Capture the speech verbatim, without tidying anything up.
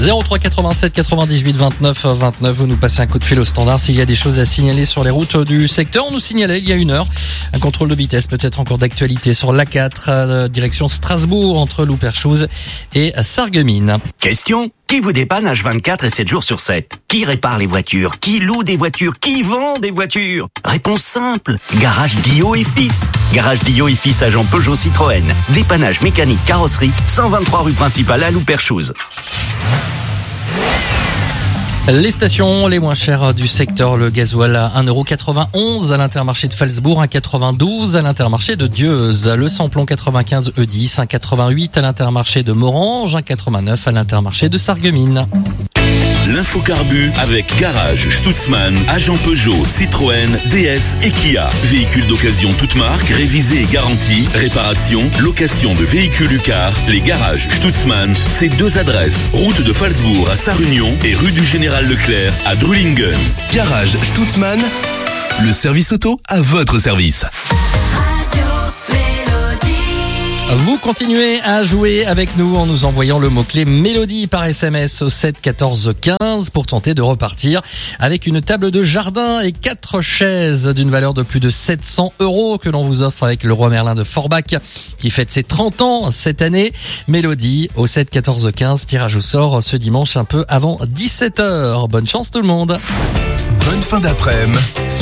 zéro trois quatre-vingt-sept quatre-vingt-dix-huit vingt-neuf vingt-neuf. Vous nous passez un coup de fil au standard s'il y a des choses à signaler sur les routes du secteur. On nous signalait il y a une heure un contrôle de vitesse peut-être encore d'actualité sur l'A quatre, euh, direction Strasbourg entre Louperchouse et Sarreguemines. Question: qui vous dépanne H vingt-quatre et sept jours sur sept? Qui répare les voitures? Qui loue des voitures? Qui vend des voitures? Réponse simple: Garage Guillot et Fils. Garage Guillot et Fils, agent Peugeot Citroën. Dépannage mécanique, carrosserie, cent vingt-trois rue principale à Louperchouse. Les stations les moins chères du secteur, le gasoil à un euro quatre-vingt-onze à l'Intermarché de Phalsbourg, un euro quatre-vingt-douze à l'Intermarché de Dieuze, le samplon quatre-vingt-quinze E dix, un euro quatre-vingt-huit à l'Intermarché de Morange, un euro quatre-vingt-neuf à l'Intermarché de Sarreguemines. L'infocarbu avec Garage Stutzmann, agent Peugeot, Citroën, D S et Kia. Véhicules d'occasion toutes marques, révisés et garantis, réparation, location de véhicules Ucar. Les Garages Stutzmann, c'est deux adresses. Route de Phalsbourg à Sarre-Union et rue du Général Leclerc à Drulingen. Garage Stutzmann, le service auto à votre service. Vous continuez à jouer avec nous en nous envoyant le mot-clé Mélodie par S M S au sept quatorze quinze pour tenter de repartir avec une table de jardin et quatre chaises d'une valeur de plus de sept cents euros que l'on vous offre avec le Roi Merlin de Forbach qui fête ses trente ans cette année. Mélodie au sept quatorze quinze, tirage au sort ce dimanche un peu avant dix-sept heures. Bonne chance tout le monde. Bonne fin d'après-midi.